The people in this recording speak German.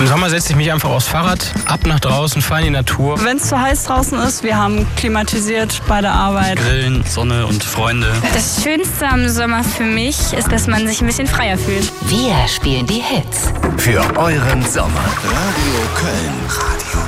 Im Sommer setze ich mich einfach aufs Fahrrad, ab nach draußen, fahre in die Natur. Wenn es zu heiß draußen ist, wir haben klimatisiert bei der Arbeit. Grillen, Sonne und Freunde. Das Schönste am Sommer für mich ist, dass man sich ein bisschen freier fühlt. Wir spielen die Hits. Für euren Sommer. Radio Köln.